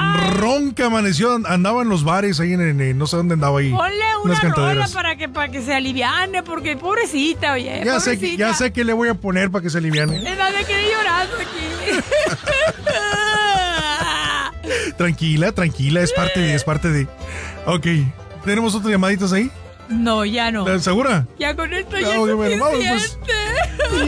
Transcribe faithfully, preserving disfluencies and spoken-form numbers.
ronca amaneció, andaba en los bares ahí en, en, en no sé dónde andaba ahí. Ponle una unas rola cantaderas. para que, para que se aliviane, porque pobrecita, oye. Ya pobrecita. sé, que, ya sé que le voy a poner para que se aliviane. Nadie quiere llorando aquí. Tranquila, tranquila, es parte de, es parte de. Ok, ¿tenemos otras llamaditas ahí? No, ya no. ¿Segura? Ya con esto Ya, ya es bueno, vamos, pues. suficiente.